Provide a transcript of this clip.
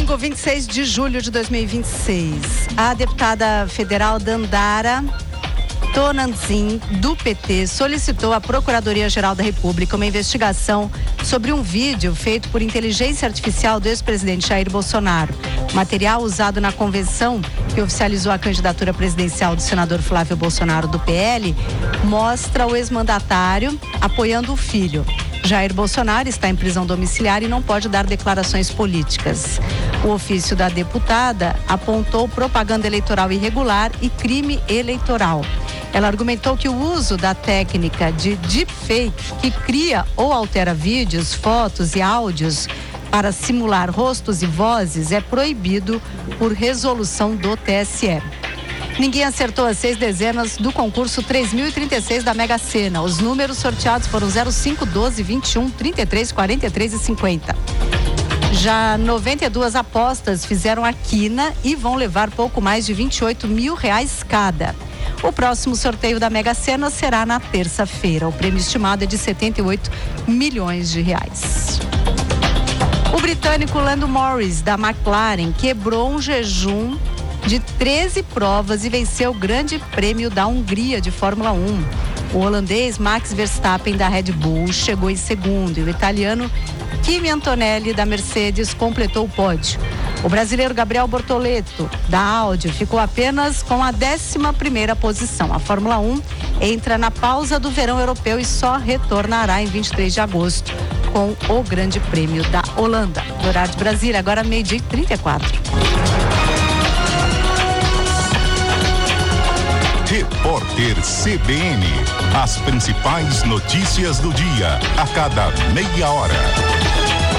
Domingo, 26 de julho de 2026. A deputada federal Dandara Tonantzin, do PT, solicitou à Procuradoria-Geral da República uma investigação sobre um vídeo feito por inteligência artificial do ex-presidente Jair Bolsonaro. O material usado na convenção que oficializou a candidatura presidencial do senador Flávio Bolsonaro, do PL, mostra o ex-mandatário apoiando o filho. Jair Bolsonaro está em prisão domiciliar e não pode dar declarações políticas. O ofício da deputada apontou propaganda eleitoral irregular e crime eleitoral. Ela argumentou que o uso da técnica de deepfake, que cria ou altera vídeos, fotos e áudios para simular rostos e vozes, é proibido por resolução do TSE. Ninguém acertou as 6 dezenas do concurso 3.036 da Mega Sena. Os números sorteados foram 05, 12, 21, 33, 43 e 50. Já 92 apostas fizeram a quina e vão levar pouco mais de R$28 mil cada. O próximo sorteio da Mega Sena será na terça-feira. O prêmio estimado é de R$78 milhões. O britânico Lando Norris, da McLaren, quebrou um jejum de 13 provas e venceu o Grande Prêmio da Hungria de Fórmula 1. O holandês Max Verstappen, da Red Bull, chegou em segundo e o italiano Kimi Antonelli, da Mercedes, completou o pódio. O brasileiro Gabriel Bortoleto, da Audi, ficou apenas com a 11ª posição. A Fórmula 1 entra na pausa do verão europeu e só retornará em 23 de agosto com o Grande Prêmio da Holanda. No horário de Brasília, agora 12h34. Repórter CBN. As principais notícias do dia, a cada meia hora.